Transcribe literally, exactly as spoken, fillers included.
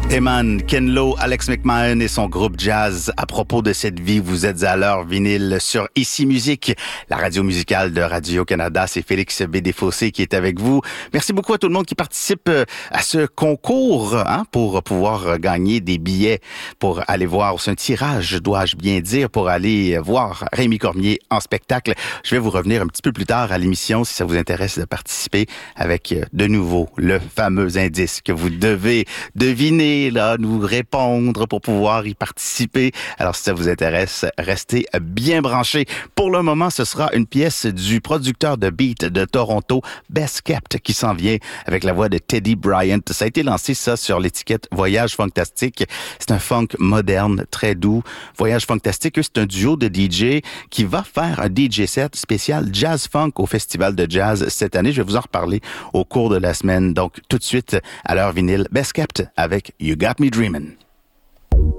Eman, Ken Lo, Alex McMahon et son groupe jazz. À propos de cette vie, vous êtes à l'heure vinyle sur Ici Musique, la radio musicale de Radio-Canada. C'est Félix Bédéfossé qui est avec vous. Merci beaucoup à tout le monde qui participe à ce concours hein, pour pouvoir gagner des billets pour aller voir. C'est un tirage, dois-je bien dire, pour aller voir Rémi Cormier en spectacle. Je vais vous revenir un petit peu plus tard à l'émission si ça vous intéresse de participer avec de nouveau le fameux indice que vous devez deviner, là, nous répondre pour pouvoir y participer. Alors, si ça vous intéresse, restez bien branchés. Pour le moment, ce sera une pièce du producteur de beat de Toronto, Best Kept, qui s'en vient avec la voix de Teddy Bryant. Ça a été lancé, ça, sur l'étiquette Voyage Funktastique. C'est un funk moderne, très doux. Voyage Funktastique, c'est un duo de D J qui va faire un D J set spécial jazz funk au Festival de jazz cette année. Je vais vous en reparler au cours de la semaine. Donc, tout de suite, à l'heure vinyle, Best Kept avec You Got Me Dreamin'.